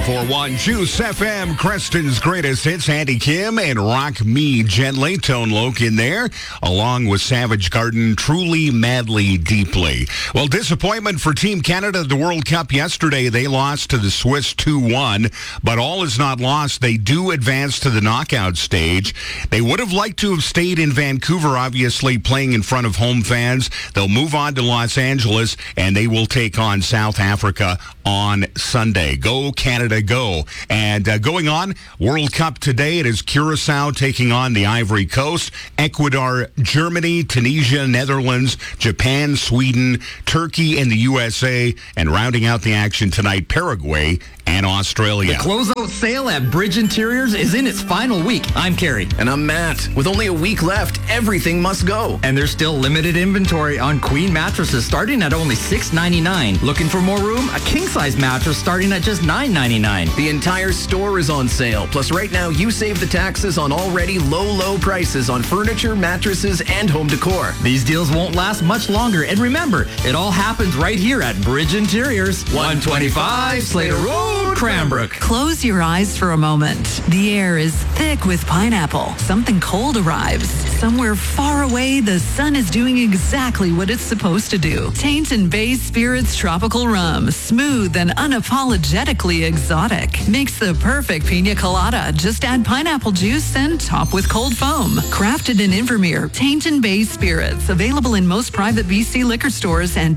94.1 Juice FM, Creston's greatest hits. Andy Kim and Rock Me Gently. Tone Loc in there, along with Savage Garden, Truly, Madly, Deeply. Well, disappointment for Team Canada at the World Cup yesterday. They lost to the Swiss 2-1, but all is not lost. They do advance to the knockout stage. They would have liked to have stayed in Vancouver, obviously playing in front of home fans. They'll move on to Los Angeles, and they will take on South Africa on Sunday. Go Canada, go. And going on, World Cup today, it is Curacao taking on the Ivory Coast, Ecuador, Germany, Tunisia, Netherlands, Japan, Sweden, Turkey, and the USA. And rounding out the action tonight, Paraguay and Australia. The closeout sale at Bridge Interiors is in its final week. I'm Kerry. And I'm Matt. With only a week left, everything must go. And there's still limited inventory on queen mattresses starting at only $6.99. Looking for more room? A king-size mattress starting at just $9.99. The entire store is on sale. Plus, right now, you save the taxes on already low prices on furniture, mattresses, and home decor. These deals won't last much longer. And remember, it all happens right here at Bridge Interiors. 125 Slater Road, Cranbrook. Close your eyes for a moment. The air is thick with pineapple. Something cold arrives. Somewhere far away, the sun is doing exactly what it's supposed to do. Tainton Bay Spirits Tropical Rum. Smooth and unapologetically exotic. Makes the perfect pina colada. Just add pineapple juice and top with cold foam. Crafted in Invermere, Tainton Bay Spirits. Available in most private BC liquor stores and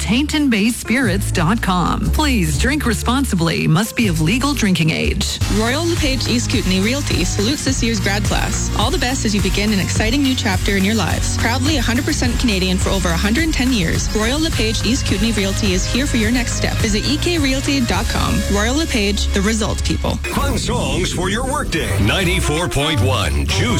TaintonBaySpirits.com. Please drink responsibly. Must be of legal drinking age. Royal LePage East Kootenay Realty salutes this year's grad class. All the best as you begin an exciting new chapter in your lives. Proudly 100% Canadian for over 110 years, Royal LePage East Kootenay Realty is here for your next step. Visit ekrealty.com. Royal LePage, the result people. Fun songs for your workday. 94.1 Juice